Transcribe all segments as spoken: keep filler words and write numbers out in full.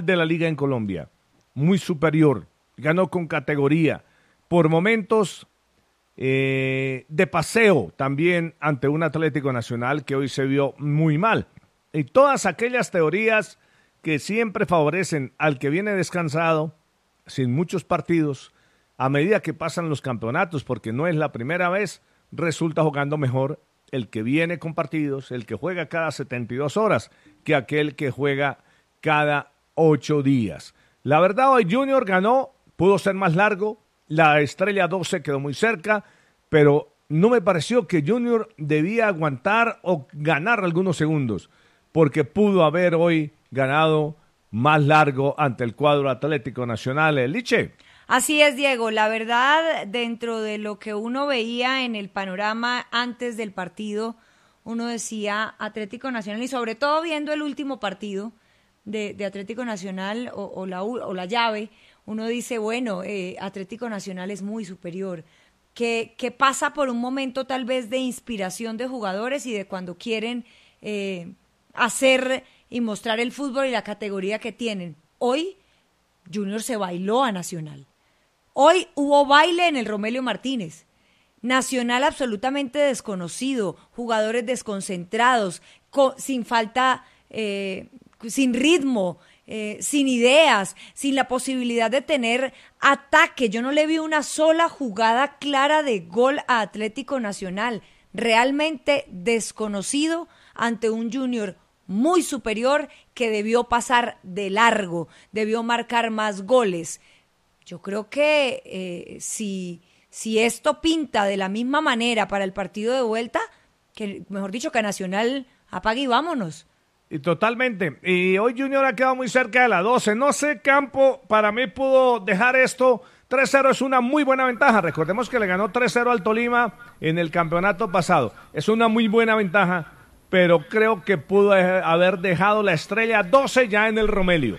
de la liga en Colombia. Muy superior, ganó con categoría. Por momentos eh, de paseo también ante un Atlético Nacional que hoy se vio muy mal. Y todas aquellas teorías que siempre favorecen al que viene descansado, sin muchos partidos, a medida que pasan los campeonatos, porque no es la primera vez, resulta jugando mejor el que viene con partidos, el que juega cada setenta y dos horas, que aquel que juega cada ocho días. La verdad, hoy Junior ganó, pudo ser más largo, la estrella doce quedó muy cerca, pero no me pareció que Junior debía aguantar o ganar algunos segundos, porque pudo haber hoy ganado más largo ante el cuadro Atlético Nacional. Liche. Así es, Diego. La verdad, dentro de lo que uno veía en el panorama antes del partido, uno decía Atlético Nacional, y sobre todo viendo el último partido de, de Atlético Nacional o, o, la, o la llave, uno dice, bueno, eh, Atlético Nacional es muy superior, que, que pasa por un momento tal vez de inspiración de jugadores y de cuando quieren eh, hacer y mostrar el fútbol y la categoría que tienen. Hoy Junior se bailó a Nacional. Hoy hubo baile en el Romelio Martínez. Nacional absolutamente desconocido, jugadores desconcentrados, co- sin falta, eh, sin ritmo, eh, sin ideas, sin la posibilidad de tener ataque. Yo no le vi una sola jugada clara de gol a Atlético Nacional. Realmente desconocido ante un Junior muy superior que debió pasar de largo, debió marcar más goles. Yo creo que eh, si, si esto pinta de la misma manera para el partido de vuelta, que mejor dicho que Nacional apague y vámonos. Y totalmente. Y hoy Junior ha quedado muy cerca de la doce. No sé, Campo, para mí pudo dejar esto. tres cero es una muy buena ventaja. Recordemos que le ganó tres cero al Tolima en el campeonato pasado. Es una muy buena ventaja, pero creo que pudo haber dejado la estrella doce ya en el Romelio.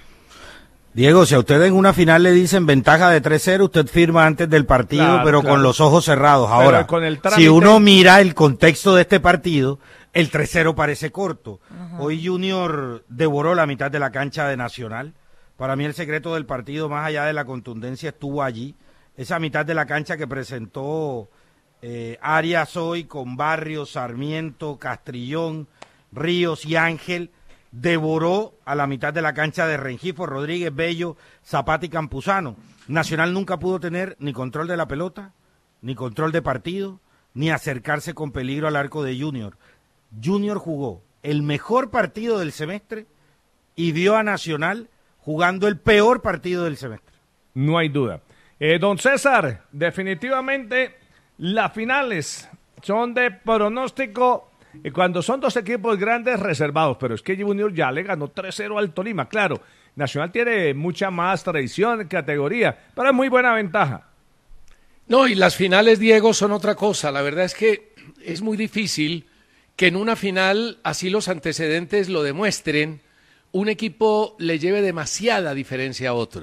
Diego, si a usted en una final le dicen ventaja de tres cero, usted firma antes del partido, claro, pero claro, con los ojos cerrados. Ahora, con el trámite... si uno mira el contexto de este partido, el tres cero parece corto. Uh-huh. Hoy Junior devoró la mitad de la cancha de Nacional. Para mí el secreto del partido, más allá de la contundencia, estuvo allí. Esa mitad de la cancha que presentó eh, Arias hoy con Barrios, Sarmiento, Castrillón, Ríos y Ángel, devoró a la mitad de la cancha de Rengifo, Rodríguez, Bello, Zapata y Campuzano. Nacional nunca pudo tener ni control de la pelota, ni control de partido, ni acercarse con peligro al arco de Junior. Junior jugó el mejor partido del semestre y vio a Nacional jugando el peor partido del semestre. No hay duda. Eh, don César, definitivamente las finales son de pronóstico y cuando son dos equipos grandes reservados, pero es que Junior ya le ganó tres cero al Tolima, claro. Nacional tiene mucha más tradición, categoría, pero es muy buena ventaja. No, y las finales, Diego, son otra cosa. La verdad es que es muy difícil que en una final, así los antecedentes lo demuestren, un equipo le lleve demasiada diferencia a otro.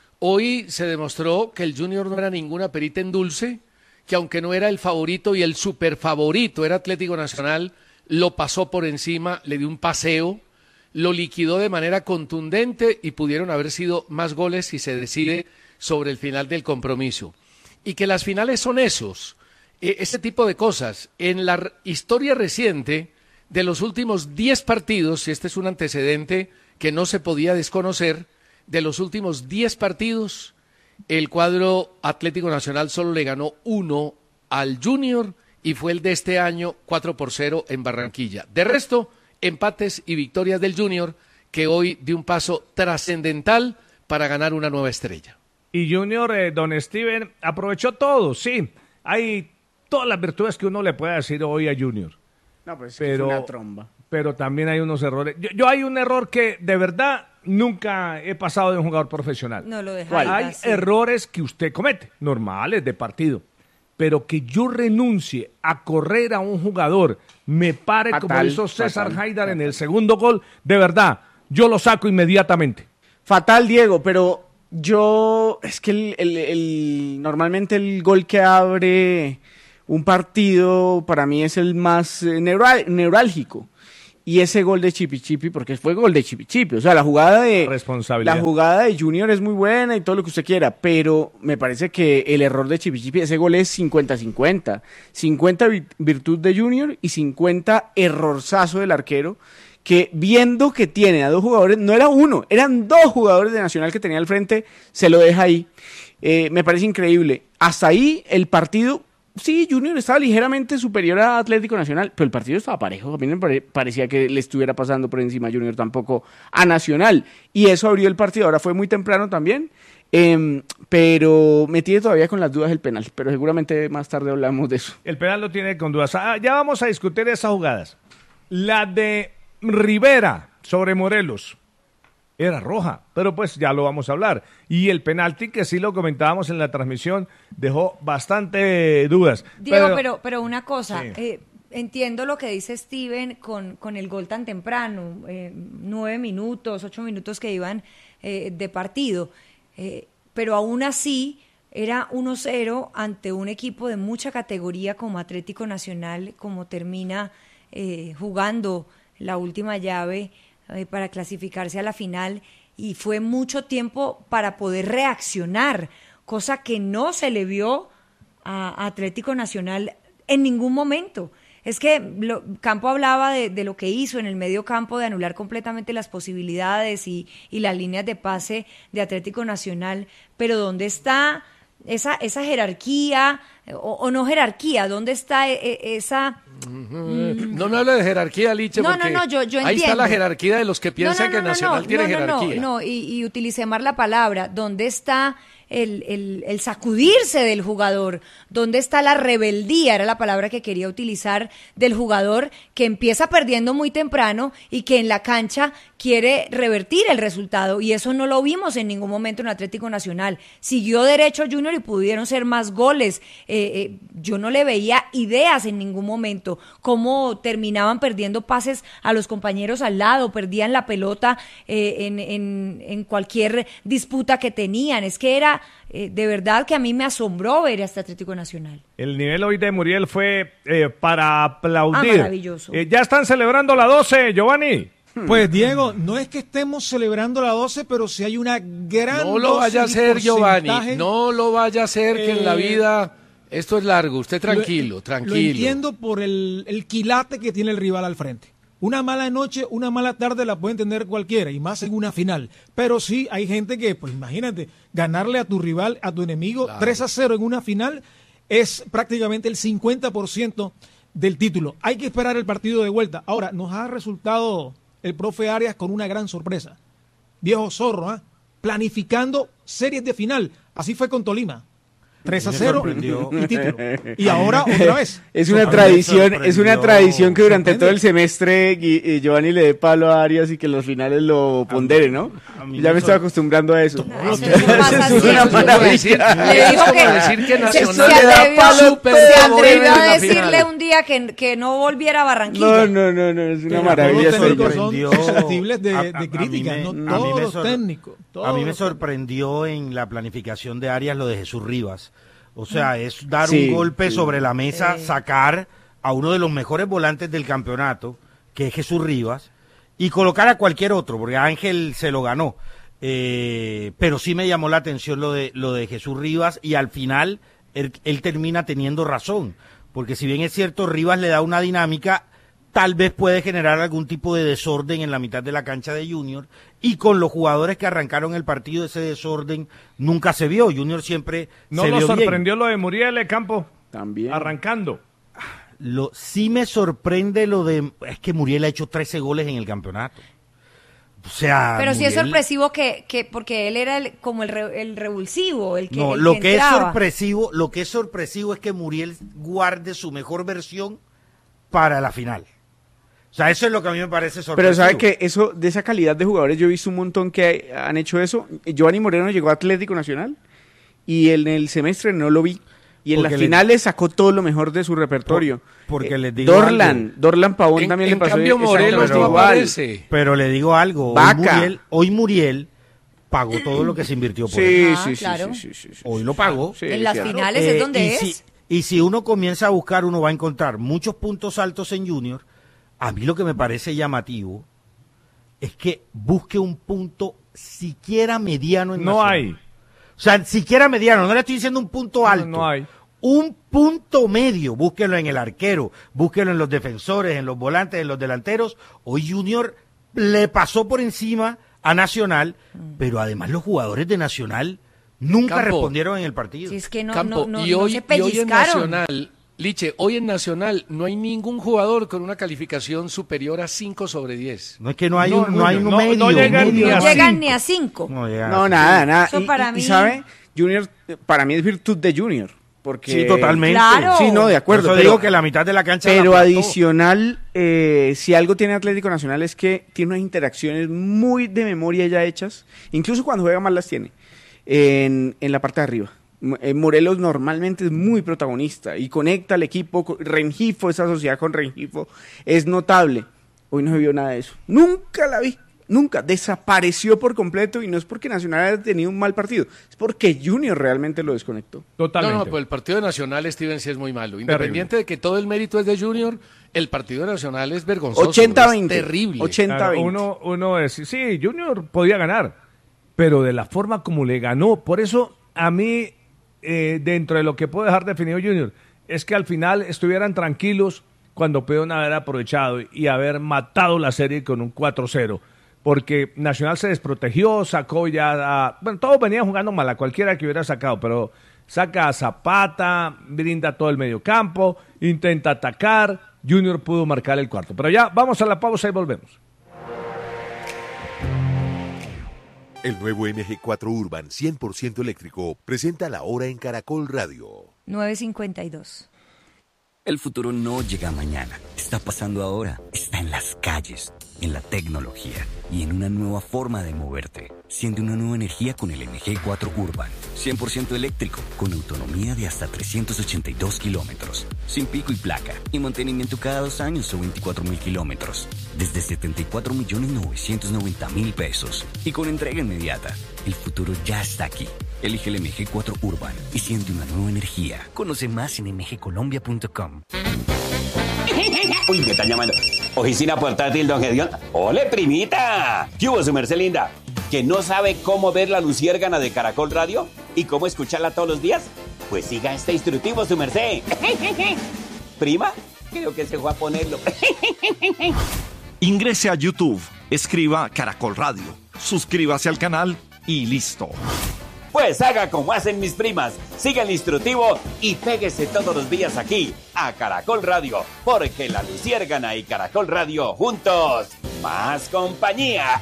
Hoy se demostró que el Junior no era ninguna perita en dulce, que aunque no era el favorito y el superfavorito era Atlético Nacional, lo pasó por encima, le dio un paseo, lo liquidó de manera contundente y pudieron haber sido más goles si se decide sobre el final del compromiso. Y que las finales son esos, eh, ese tipo de cosas. En la r- historia reciente de los últimos diez partidos, y este es un antecedente que no se podía desconocer, de los últimos diez partidos, el cuadro Atlético Nacional solo le ganó uno al Junior y fue el de este año cuatro por cero en Barranquilla. De resto, empates y victorias del Junior que hoy dio un paso trascendental para ganar una nueva estrella. Y Junior, eh, don Steven, aprovechó todo, sí. Hay todas las virtudes que uno le puede decir hoy a Junior. No, pues es pero, que fue una tromba. Pero también hay unos errores. Yo, yo hay un error que de verdad nunca he pasado de un jugador profesional. No lo deja. Hay así. errores que usted comete, normales de partido, pero que yo renuncie a correr a un jugador, me pare fatal, como hizo César fatal, Haidar fatal. En el segundo gol, de verdad, yo lo saco inmediatamente. Fatal, Diego, pero yo, es que el, el, el, normalmente el gol que abre un partido para mí es el más eh, neural, neurálgico. y ese gol de Chipi Chipi, porque fue gol de Chipi Chipi, o sea, la jugada de responsabilidad. La jugada de Junior es muy buena y todo lo que usted quiera, pero me parece que el error de Chipi Chipi, ese gol es cincuenta cincuenta, cincuenta virtud de Junior y cincuenta errorzazo del arquero, que viendo que tiene a dos jugadores, no era uno, eran dos jugadores de Nacional que tenía al frente, se lo deja ahí. Eh, me parece increíble. Hasta ahí el partido, sí, Junior estaba ligeramente superior a Atlético Nacional, pero el partido estaba parejo. A mí me pare- parecía que le estuviera pasando por encima a Junior tampoco a Nacional. Y eso abrió el partido. Ahora fue muy temprano también, eh, pero me tiene todavía con las dudas el penal. Pero seguramente más tarde hablamos de eso. El penal lo tiene con dudas. Ah, ya vamos a discutir esas jugadas. La de Rivera sobre Morelos era roja, pero pues ya lo vamos a hablar. Y el penalti, que sí lo comentábamos en la transmisión, dejó bastante dudas. Diego, pero, pero, pero una cosa, sí. eh, entiendo lo que dice Steven con, con el gol tan temprano, eh, nueve minutos, ocho minutos que iban eh, de partido, eh, pero aún así era uno cero ante un equipo de mucha categoría como Atlético Nacional, como termina eh, jugando la última llave eh, para clasificarse a la final, y fue mucho tiempo para poder reaccionar, cosa que no se le vio a, a Atlético Nacional en ningún momento. Es que lo, Campo hablaba de, de lo que hizo en el medio campo, de anular completamente las posibilidades y, y las líneas de pase de Atlético Nacional, pero ¿dónde está esa, esa jerarquía o, o no jerarquía? ¿Dónde está e, e, esa... Mm. No me hable de jerarquía, Liche, no, porque no, no, yo, yo ahí entiendo. está la jerarquía de los que piensan no, no, no, que Nacional no, tiene no, no, jerarquía. No, no, y, y utilicé más la palabra. ¿Dónde está el, el, el sacudirse del jugador? ¿Dónde está la rebeldía? Era la palabra que quería utilizar, del jugador que empieza perdiendo muy temprano y que en la cancha quiere revertir el resultado, y eso no lo vimos en ningún momento en Atlético Nacional. Siguió derecho Junior y pudieron ser más goles. Eh, eh, yo no le veía ideas en ningún momento, cómo terminaban perdiendo pases a los compañeros al lado, perdían la pelota eh, en, en, en cualquier disputa que tenían. Es que era eh, de verdad que a mí me asombró ver a este Atlético Nacional. El nivel hoy de Muriel fue eh, para aplaudir. Ah, maravilloso. Eh, ya están celebrando la doce, Giovanni. Pues Diego, no es que estemos celebrando la doce, pero sí hay una gran... No lo vaya a hacer, Giovanni, no lo vaya a hacer, que eh, en la vida esto es largo. Usted tranquilo, lo, tranquilo. Lo entiendo por el, el quilate que tiene el rival al frente. Una mala noche, una mala tarde la puede entender cualquiera, y más en una final. Pero sí hay gente que, pues imagínate, ganarle a tu rival, a tu enemigo, claro, tres a cero en una final es prácticamente el cincuenta por ciento del título. Hay que esperar el partido de vuelta. Ahora, nos ha resultado el profe Arias con una gran sorpresa. Viejo zorro, ¿eh? Planificando series de final. Así fue con Tolima. tres a cero y título. Y ahora otra vez. Es una tradición, es una tradición que durante todo el semestre y, y Giovanni le dé palo a Arias y que en los finales lo pondere, ¿no? Ya me estoy acostumbrando a eso. No, eso no pasa Es una maravilla. Le dijo que, decir que Nacional se le da atrevió, palo se atrevió en a la decirle final. un día que, que no volviera a Barranquilla. No, no, no, no, es una Que maravilla. todos los técnicos son sorprendió. susceptibles de, A- a- de a mí críticas, me- no a mí todos me los sor- técnicos. A mí me todos. sorprendió en la planificación de Arias lo de Jesús Rivas. O sea, es dar Sí, un golpe sí. sobre la mesa, Sí. sacar a uno de los mejores volantes del campeonato, que es Jesús Rivas, y colocar a cualquier otro, porque Ángel se lo ganó. Eh, pero sí me llamó la atención lo de, lo de Jesús Rivas, y al final él, él termina teniendo razón, porque si bien es cierto, Rivas le da una dinámica, tal vez puede generar algún tipo de desorden en la mitad de la cancha de Junior, y con los jugadores que arrancaron el partido ese desorden nunca se vio. Junior siempre ¿No se lo vio sorprendió bien. lo de Muriel, eh, Campo? También. Arrancando. Lo, sí me sorprende lo de... Es que Muriel ha hecho trece goles en el campeonato. O sea, Pero sí es Muriel- sorpresivo que, que porque él era el, como el, re- el revulsivo, el que, No, el lo que que es entraba. sorpresivo, lo que es sorpresivo es que Muriel guarde su mejor versión para la final. O sea, eso es lo que a mí me parece sorpresivo. Pero sabe que eso, de esa calidad de jugadores, yo he visto un montón que han hecho eso. Giovanni Moreno llegó a Atlético Nacional y en el semestre no lo vi. Y en Porque las le- finales sacó todo lo mejor de su repertorio. Por- porque Eh, les digo Dorlan, algo. Dorlan Pavón En, también en le pasó cambio, Morelos exactamente no igual. aparece. Pero le digo algo, hoy Vaca. Muriel, hoy Muriel pagó todo lo que se invirtió por él. Sí, Ajá, sí, sí, claro. sí, sí, sí, sí. Hoy lo pagó. Sí, En las claro. finales Eh, es donde y es. Si, y si uno comienza a buscar, uno va a encontrar muchos puntos altos en Junior, a mí lo que me parece llamativo es que busque un punto siquiera mediano en No Nacional. hay. O sea, siquiera mediano, no le estoy diciendo un punto alto. No, no hay. Un punto medio, búsquelo en el arquero, búsquelo en los defensores, en los volantes, en los delanteros. Hoy Junior le pasó por encima a Nacional, pero además los jugadores de Nacional nunca Campo. respondieron en el partido. Si es que no, Campo, no, no, y, no hoy, se y pellizcaron. hoy en Nacional, Liche, hoy en Nacional no hay ningún jugador con una calificación superior a cinco sobre diez. No es que no hay No, un, no hay un no, medio. no llegan medio. ni a No llegan cinco. ni a cinco. No, llegan No, a nada, nada. Eso Y, para y- mí- y ¿sabe? Junior, para mí es virtud de Junior. Porque... Sí, totalmente. Claro. Sí, no, de acuerdo. Por eso pero- digo que la mitad de la cancha Pero la aplastó. adicional, eh, si algo tiene Atlético Nacional es que tiene unas interacciones muy de memoria ya hechas, incluso cuando juega mal las tiene, en, en la parte de arriba. M- eh, Morelos normalmente es muy protagonista y conecta al equipo, con- Rengifo, esa sociedad con Rengifo es notable. Hoy no se vio nada de eso. Nunca la vi. Nunca, desapareció por completo y no es porque Nacional haya tenido un mal partido, es porque Junior realmente lo desconectó. Totalmente. No, no, pues el partido de Nacional, Steven, sí es muy malo. Independiente de que todo el mérito es de Junior, el partido de Nacional es vergonzoso. ochenta a es veinte. terrible. ochenta a Claro, veinte. uno, uno es, sí, Junior podía ganar, pero de la forma como le ganó, por eso a mí, eh, dentro de lo que puedo dejar definido Junior, es que al final estuvieran tranquilos cuando pudieron haber aprovechado y haber matado la serie con un cuatro cero. Porque Nacional se desprotegió, sacó ya a... Bueno, todos venían jugando mal, a cualquiera que hubiera sacado, pero saca a Zapata, brinda todo el medio campo, intenta atacar, Junior pudo marcar el cuarto. Pero ya, vamos a la pausa y volvemos. El nuevo M G cuatro Urban cien por ciento eléctrico presenta la hora en Caracol Radio. nueve cincuenta y dos. El futuro no llega mañana, está pasando ahora, está en las calles, en la tecnología y en una nueva forma de moverte. Siente una nueva energía con el M G cuatro Urban, cien por ciento eléctrico, con autonomía de hasta trescientos ochenta y dos kilómetros, sin pico y placa, y mantenimiento cada dos años o veinticuatro mil kilómetros, desde setenta y cuatro millones novecientos noventa mil pesos, y con entrega inmediata. El futuro ya está aquí. Elige el M G cuatro Urban y siente una nueva energía. Conoce más en m g colombia punto com. Uy, me están llamando. Oficina portátil, don Gedeón. ¡Ole, primita! ¿Qué hubo, su merced linda? ¿Que no sabe cómo ver la luciérgana de Caracol Radio? ¿Y cómo escucharla todos los días? Pues siga este instructivo, su merced. ¿Prima? Creo que se fue a ponerlo. Ingrese a YouTube, escriba Caracol Radio, suscríbase al canal y listo. Pues haga como hacen mis primas, siga el instructivo y péguese todos los días aquí, a Caracol Radio, porque la luciérgana y Caracol Radio juntos, más compañía.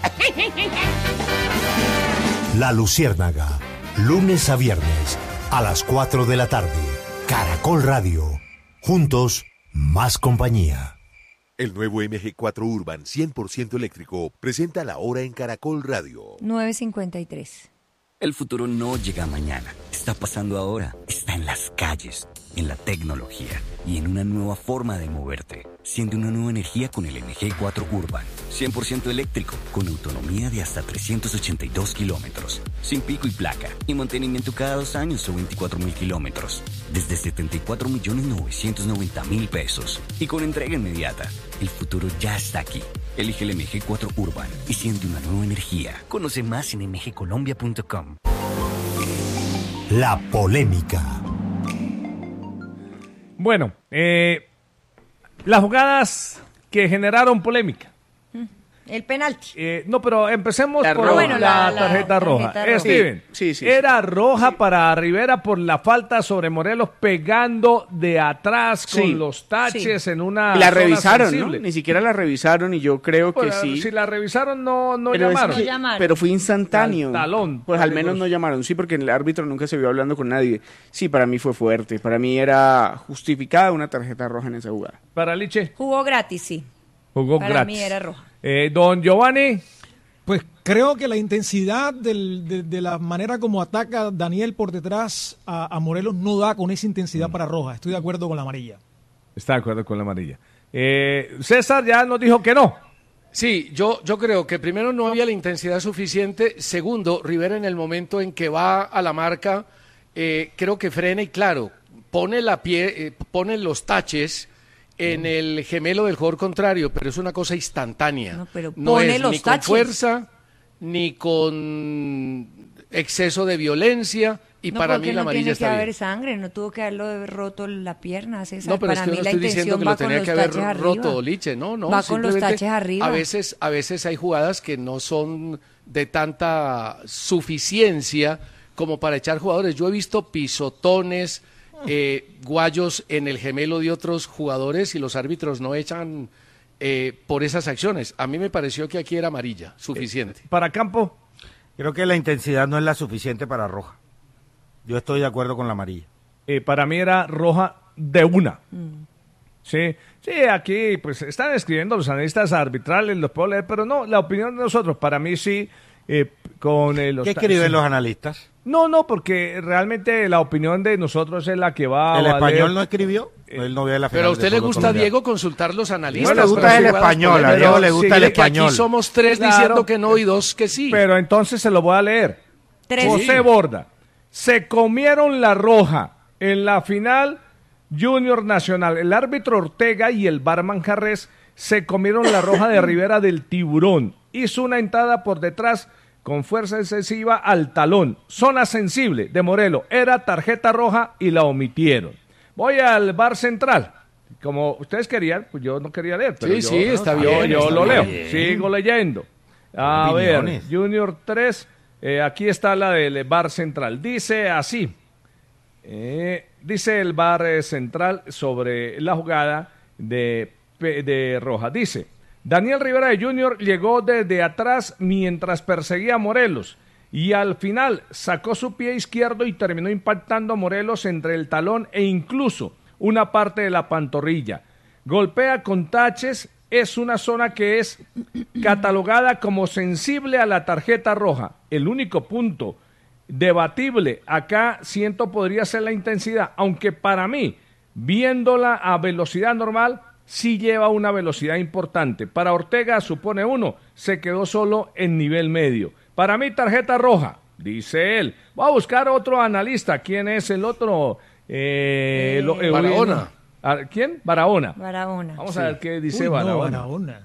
La Luciérnaga, lunes a viernes, a las cuatro de la tarde. Caracol Radio, juntos, más compañía. El nuevo M G cuatro Urban cien por ciento eléctrico presenta la hora en Caracol Radio. nueve cincuenta y tres. El futuro no llega mañana, está pasando ahora, está en las calles, en la tecnología y en una nueva forma de moverte. Siente una nueva energía con el M G cuatro Urban, cien por ciento eléctrico, con autonomía de hasta trescientos ochenta y dos kilómetros, sin pico y placa, y mantenimiento cada dos años o veinticuatro mil kilómetros, desde setenta y cuatro millones novecientos noventa mil pesos, y con entrega inmediata. El futuro ya está aquí. Elige el M G cuatro Urban y siente una nueva energía. Conoce más en m g colombia punto com. La polémica. Bueno, eh, las jugadas que generaron polémica. El penalti. Eh, no, pero empecemos La por roja. la, Bueno, la- la tarjeta roja. tarjeta Eh, roja. Steven, Sí, sí, sí. era roja para Rivera por la falta sobre Morelos pegando de atrás con Sí. los taches Sí. en una Y la zona revisaron, sensible. ¿no? Ni siquiera la revisaron y yo creo que Bueno, sí. Si la revisaron, no, no pero, es llamaron. que- No llamaron. pero fue instantáneo. Al talón, Pues al menos peligroso. no llamaron, sí, porque el árbitro nunca se vio hablando con nadie. Sí, para mí fue fuerte. Para mí era justificada una tarjeta roja en esa jugada. Para Liche, Jugó gratis, sí. jugó Para gratis. mí era roja. Eh, don Giovanni, Pues creo que la intensidad del- de, de la manera como ataca Daniel por detrás a, a Morelos no da con esa intensidad para roja. Estoy de acuerdo con la amarilla. está de acuerdo con la amarilla. Eh, César ya nos dijo que no. Sí, yo, yo creo que primero no había la intensidad suficiente. Segundo, Rivera en el momento en que va a la marca, eh, creo que frena y claro, pone la pie, eh, pone los taches en el gemelo del jugador contrario, pero es una cosa instantánea. No, pero no pone es los ni taches. con fuerza, ni con exceso de violencia, y no, para mí la no amarilla tiene está que bien. haber sangre, no tuvo que haberlo roto la pierna, César. No, pero para es que mí no la estoy diciendo intención que va lo tenía con que los haber taches roto arriba. Liche, no, no. Va con los simplemente taches arriba. A veces, a veces hay jugadas que no son de tanta suficiencia como para echar jugadores. Yo he visto pisotones, eh, guayos en el gemelo de otros jugadores y los árbitros no echan eh, por esas acciones. A mí me pareció que aquí era amarilla, suficiente. Eh, para Campo. Creo que la intensidad no es la suficiente para roja. Yo estoy de acuerdo con la amarilla. Eh, para mí era roja de una. Mm. Sí, sí, aquí pues están escribiendo los analistas arbitrales, los puedo leer, pero no, la opinión de nosotros, para mí sí, eh, con eh, los... ¿Qué escriben sí. los analistas? No, no, porque realmente la opinión de nosotros es la que va ¿El a español valer. no escribió? Él no ve la final Pero a usted de le fútbol gusta, colombiano. Diego, consultar los analistas. No le gusta el español, a Diego le gusta el español. Aquí somos tres Claro. diciendo que no y dos que sí. Pero entonces se lo voy a leer. Tres. José Sí. Borda, se comieron la roja en la final Junior Nacional. El árbitro Ortega y el barman Jarrés se comieron la roja de Rivera del Tiburón. Hizo una entrada por detrás con fuerza excesiva al talón. Zona sensible de Morelo. Era tarjeta roja y la omitieron. Voy al V A R central. Como ustedes querían, pues yo no quería leer. Pero Sí, yo, sí, está yo- bien, Yo, está lo leo. bien. Sigo leyendo. A ver, Opiniones. Junior tres. Eh, aquí está la del V A R central. Dice así. Eh, dice el V A R central sobre la jugada de, de Roja. Dice, Daniel Rivera de Junior llegó desde atrás mientras perseguía a Morelos y al final sacó su pie izquierdo y terminó impactando a Morelos entre el talón e incluso una parte de la pantorrilla. Golpea con taches, es una zona que es catalogada como sensible a la tarjeta roja. El único punto debatible acá siento podría ser la intensidad, aunque para mí, viéndola a velocidad normal, sí lleva una velocidad importante. Para Ortega supone uno, se quedó solo en nivel medio. Para mí tarjeta roja, dice él. Voy a buscar otro analista. ¿Quién es el otro? Eh, Eh, lo- eh, Barahona. ¿Quién? Barahona. Barahona. Vamos Sí. a ver qué dice Uy, no, Barahona. Barahona.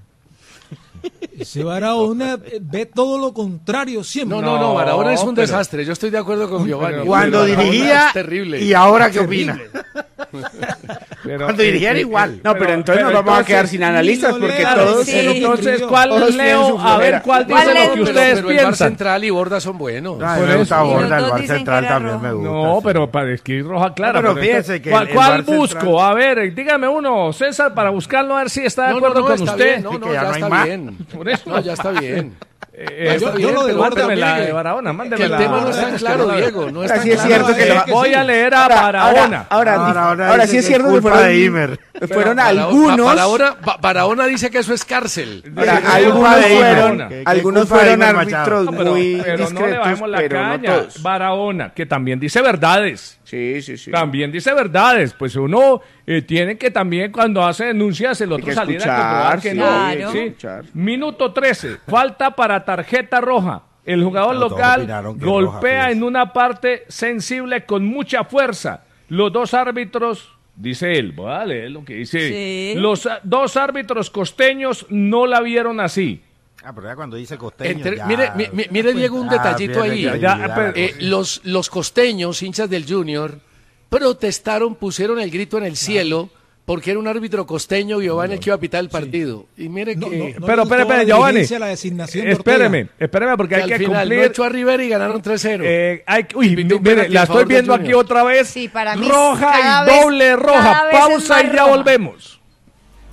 Ese Barahona eh, ve todo lo contrario siempre. No, no, no, Barahona es un pero- desastre. Yo estoy de acuerdo con Giovanni. Cuando Barahona dirigía es terrible. y ahora qué opina. Pero, Cuando dirigiera eh, igual. No, pero entonces nos vamos a quedar sin analistas porque Claro, todos... sí. Pero entonces, ¿cuál Todos tienen leo? su A ver, flojera. ¿cuál ¿Cuál dice lo leo? que Pero, ustedes pero el Bar piensan? Central y Borda son buenos. Ay, Por me eso. gusta Y los Borda, el dos Bar dicen Central que era también me rojo. gusta. No, sí. pero para escribir roja clara. No, pero pero fíjese entonces, que ¿Cuál, el- el cuál Bar Central- busco? A ver, dígame uno, César, para buscarlo, a ver si está de No, acuerdo no, no, con está usted. bien, no, Sí, no, que ya ya no hay está más. bien. Por eso. No, ya está bien. Eh, Ya eh, está yo bien, lo de pero- Borda, pero mándeme la mire, de Barahona, que mándeme el la- tema no es tan claro, la- Diego. No es Ahora tan sí es claro. cierto que Eh, lo- voy a leer a Ahora, Barahona. ahora, ahora, Barahona ahora dice sí es que cierto que culpa fueron, de Imer. fueron Bara- algunos... Barahona, Ba- Barahona dice que eso es cárcel. Ahora, Sí, algunos culpa de Imer. fueron, Que- que algunos culpa de fueron Imer Machado. árbitros No, pero, muy pero no le discretos, bajemos la pero no caña. todos. Barahona, que también dice verdades. Sí, sí, sí. También dice verdades. Pues uno eh, tiene que también, cuando hace denuncias, el otro que salir a escuchar, comprobar que sí, no. hay que Sí. escuchar. Minuto trece. Falta para tarjeta roja. El jugador Pero todos local opinaron que golpea roja, fíjese. en una parte sensible con mucha fuerza. Los dos árbitros, dice él, voy a leer lo que dice. Sí. Los ah, dos árbitros costeños no la vieron así. Ah, pero ya cuando dice costeño, Entre- ya- mire, mi- mi- mire, Diego, un Ah, detallito fíjate ahí. que Ya, ya- pero- Eh, los, los costeños, hinchas del Junior, protestaron, pusieron el grito en el cielo porque era un árbitro costeño, Giovanni, el que iba a pitar el partido. Y mire No, que, no, no. pero, le espere, gustó espere, la Giovanni. diligencia, la designación de Ortega. Espéreme, espéreme, porque que hay al que final cumplir. no echó a Rivera y ganaron tres cero. Eh, hay, uy, Y pitó un mire, penalti la a estoy favor de viendo Junior. aquí otra vez. Sí, para mí roja cada y vez- doble roja. cada vez es Pausa más y ya roja. volvemos.